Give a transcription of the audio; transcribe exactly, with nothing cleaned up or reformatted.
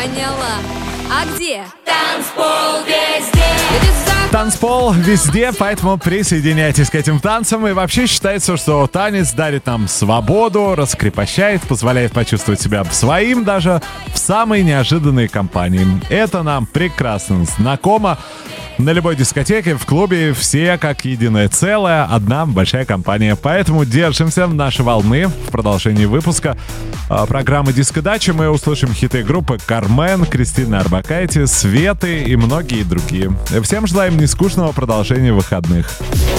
поняла. А где? Танцпол везде. Танцпол везде, поэтому присоединяйтесь к этим танцам. И вообще считается, что танец дарит нам свободу, раскрепощает, позволяет почувствовать себя своим даже в самой неожиданной компании. Это нам прекрасно знакомо. На любой дискотеке, в клубе все как единое целое, одна большая компания. Поэтому держимся нашей волны. В продолжении выпуска программы «Дискодача» мы услышим хиты группы «Кармен», Кристины Орбакайте, Светы и многие другие. Всем желаем нескучного продолжения выходных.